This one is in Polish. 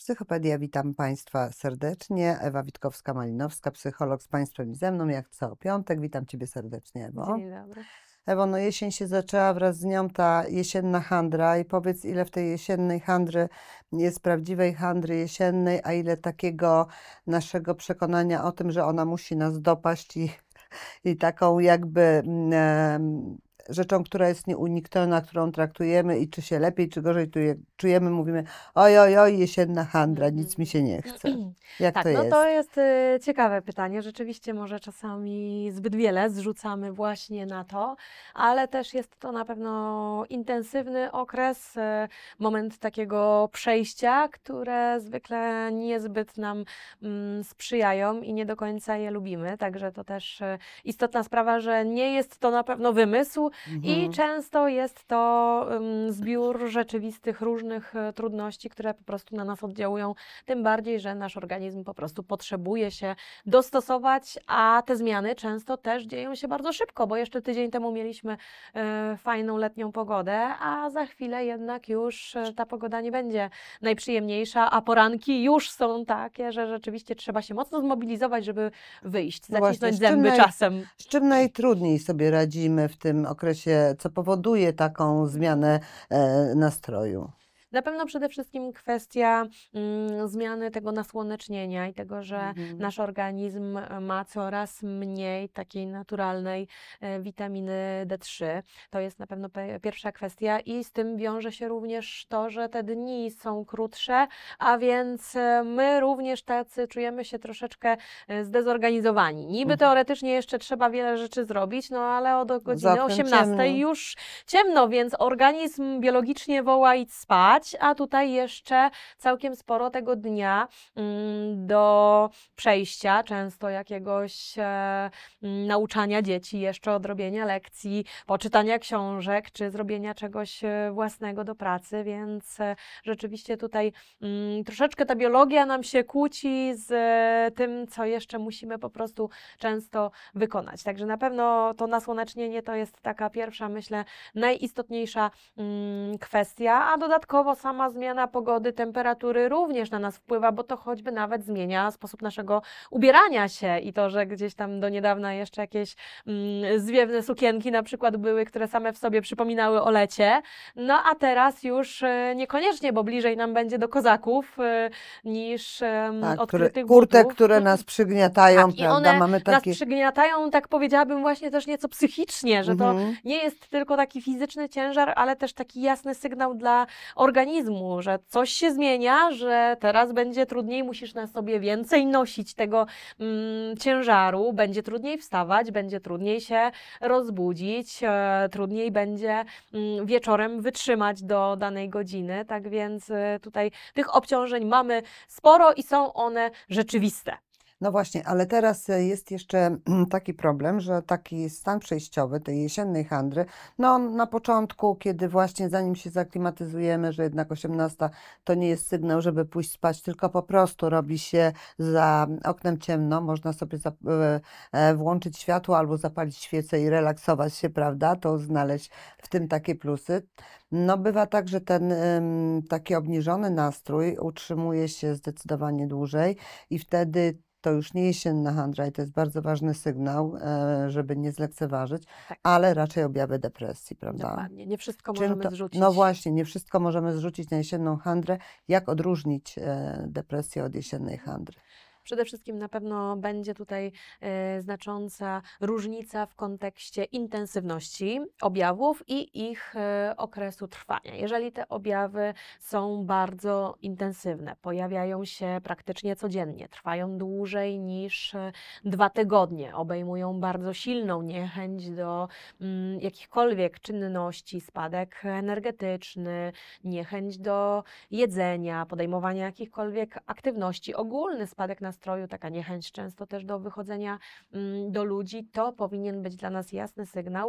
Psychopedia, witam Państwa serdecznie. Ewa Witkowska-Malinowska, psycholog z Państwem i ze mną, jak co piątek. Witam Ciebie serdecznie, Ewo. Dzień dobry. Ewo, no jesień się zaczęła, wraz z nią ta jesienna handra i powiedz, ile w tej jesiennej handry jest prawdziwej handry jesiennej, a ile takiego naszego przekonania o tym, że ona musi nas dopaść i taką jakby rzeczą, która jest nieunikniona, którą traktujemy i czy się lepiej, czy gorzej czujemy, mówimy oj, oj, oj, jesienna handra, nic mi się nie chce. Jak Tak, to no jest? to jest ciekawe pytanie. Rzeczywiście może czasami zbyt wiele zrzucamy właśnie na to, ale też jest to na pewno intensywny okres, moment takiego przejścia, które zwykle niezbyt nam sprzyjają i nie do końca je lubimy. Także to też istotna sprawa, że nie jest to na pewno wymysł i często jest to zbiór rzeczywistych różnych trudności, które po prostu na nas oddziałują, tym bardziej, że nasz organizm po prostu potrzebuje się dostosować, a te zmiany często też dzieją się bardzo szybko, bo jeszcze tydzień temu mieliśmy fajną letnią pogodę, a za chwilę jednak już ta pogoda nie będzie najprzyjemniejsza, a poranki już są takie, że rzeczywiście trzeba się mocno zmobilizować, żeby wyjść, No właśnie, zacisnąć zęby czasem. z czym najtrudniej sobie radzimy w tym okresie, co powoduje taką zmianę nastroju? Na pewno przede wszystkim kwestia zmiany tego nasłonecznienia i tego, że nasz organizm ma coraz mniej takiej naturalnej witaminy D3. To jest na pewno pierwsza kwestia i z tym wiąże się również to, że te dni są krótsze, a więc my również tacy czujemy się troszeczkę zdezorganizowani. Niby teoretycznie jeszcze trzeba wiele rzeczy zrobić, no ale od godziny 18 już ciemno, więc organizm biologicznie woła idź spać, a tutaj jeszcze całkiem sporo tego dnia do przejścia, często jakiegoś nauczania dzieci, jeszcze odrobienia lekcji, poczytania książek, czy zrobienia czegoś własnego do pracy, więc rzeczywiście tutaj troszeczkę ta biologia nam się kłóci z tym, co jeszcze musimy po prostu często wykonać. Także na pewno to nasłonecznienie to jest taka pierwsza, myślę, najistotniejsza kwestia, a dodatkowo sama zmiana pogody, temperatury również na nas wpływa, bo to choćby nawet zmienia sposób naszego ubierania się i to, że gdzieś tam do niedawna jeszcze jakieś zwiewne sukienki na przykład były, które same w sobie przypominały o lecie, no a teraz już niekoniecznie, bo bliżej nam będzie do kozaków niż odkrytych kurtek, butów. które nas przygniatają, tak, prawda? I one Mamy takie... nas przygniatają, tak powiedziałabym właśnie też nieco psychicznie, że to nie jest tylko taki fizyczny ciężar, ale też taki jasny sygnał dla organizmu, że coś się zmienia, że teraz będzie trudniej, musisz na sobie więcej nosić tego ciężaru, będzie trudniej wstawać, będzie trudniej się rozbudzić, trudniej będzie wieczorem wytrzymać do danej godziny, tak więc tutaj tych obciążeń mamy sporo i są one rzeczywiste. No właśnie, ale teraz jest jeszcze taki problem, że taki stan przejściowy tej jesiennej handry, no na początku, kiedy właśnie zanim się zaklimatyzujemy, że jednak 18 to nie jest sygnał, żeby pójść spać, tylko po prostu robi się za oknem ciemno, można sobie włączyć światło albo zapalić świecę i relaksować się, prawda? To znaleźć w tym takie plusy. No bywa tak, że ten taki obniżony nastrój utrzymuje się zdecydowanie dłużej i wtedy to już nie jesienna handra i to jest bardzo ważny sygnał, żeby nie zlekceważyć, ale raczej objawy depresji, prawda? Dokładnie, nie wszystko możemy zrzucić. No właśnie, nie wszystko możemy zrzucić na jesienną handrę. Jak odróżnić depresję od jesiennej handry? Przede wszystkim na pewno będzie tutaj znacząca różnica w kontekście intensywności objawów i ich okresu trwania. Jeżeli te objawy są bardzo intensywne, pojawiają się praktycznie codziennie, trwają dłużej niż 2 tygodnie, obejmują bardzo silną niechęć do jakichkolwiek czynności, spadek energetyczny, niechęć do jedzenia, podejmowania jakichkolwiek aktywności, ogólny spadek nastroju, taka niechęć często też do wychodzenia do ludzi, to powinien być dla nas jasny sygnał,